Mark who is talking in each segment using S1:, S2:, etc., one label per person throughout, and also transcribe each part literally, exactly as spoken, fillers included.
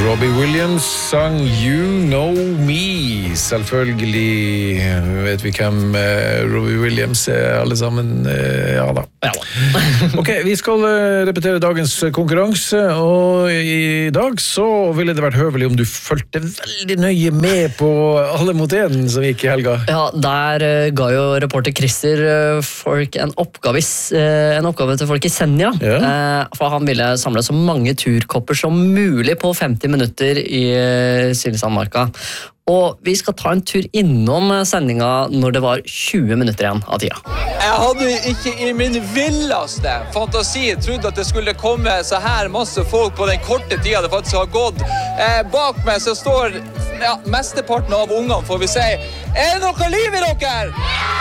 S1: Robbie Williams sang You Know Me. Selvfølgelig vet vi hvem Robbie Williams er alle sammen. Ja da.
S2: Ja da.
S1: Ok, vi skal repetere dagens konkurranse, og i dag så ville det vært høvelig om du fulgte veldig nøye med på alle mot en som gikk i helga.
S2: Ja, der uh, ga jo reporter Christer uh, folk en oppgave, uh, en oppgave til folk i Senja. Ja. Uh, for han ville samle så mange turkopper som mulig på femti minutter i uh, Silsandmarka. Og vi skal ta en tur innom sendinga når det var tjue minutter igjen av tida.
S3: Jeg hadde ikke i min villeste fantasi trodd at det skulle komme så her masse folk på den korte tida det faktisk har gått. Eh, bak meg så står ja, mesteparten av ungene, får vi si. Er det noe liv i dere?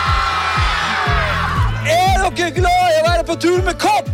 S3: Er dere glad i å være på tur med kopp?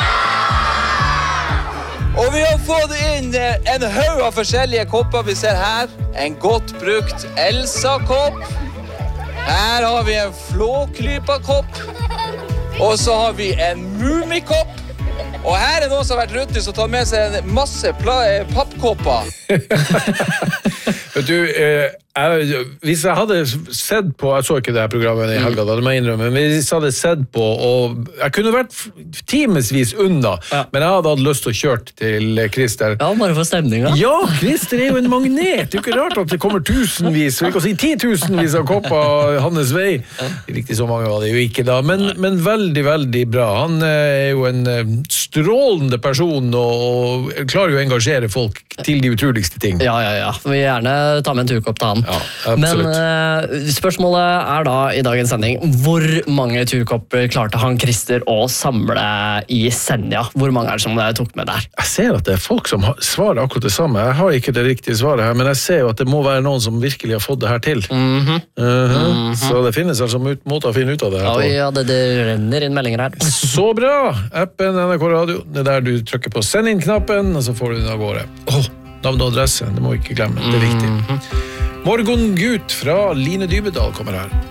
S3: Og vi har fått inn en haug av forskjellige kopper vi ser her. En godt brukt Elsa-kopp. Her har vi en flåklypa-kopp. Og så har vi en Mumikopp. Og her er noen som har vært rutig som tar med seg en masse pappkopper.
S1: Vet du, eh, jeg, hvis jeg hadde sett på, jeg så ikke det her programmet i helga, da, det må jeg innrømme, men hvis jeg hadde sett på, og jeg kunne vært timesvis unna, ja. Men jeg hadde hatt lyst til å kjøre til Christer.
S2: Ja, bare for stemninga.
S1: Ja, Christer er jo en magnet. Det er jo ikke rart at det kommer tusenvis, vi kan si titusenvis av kopper hans vei. Riktig så mange var det jo ikke da, men, men veldig, veldig bra. Han er jo en strålende person, og klarer jo å engasjere folk til de utroligste ting.
S2: Ja, ja, ja. Vi vil gjerne ta med en turkopp til han.
S1: Ja,
S2: men uh, spørsmålet er da i dagens sending, hvor mange turkopper klarte han Christer å samle i Senja? Hvor mange er det som det tok med der?
S1: Jeg ser at det er folk som svarer akkurat det samme. Jeg har ikke det riktige svaret her, men jeg ser jo at det må være noen som virkelig har fått det her til.
S2: Mm-hmm. Uh-huh.
S1: Mm-hmm. Så det finnes altså måter å finne ut av det her på.
S2: Ja, det, det renner inn meldinger her.
S1: Så bra! Appen N R K Radio, det er der du trykker på send inn-knappen, og så får du den av gårde. Åh, navn og adresse, det må vi ikke glemme, det er viktig. Mm-hmm. Morgengut fra Line Dybedal kommer her.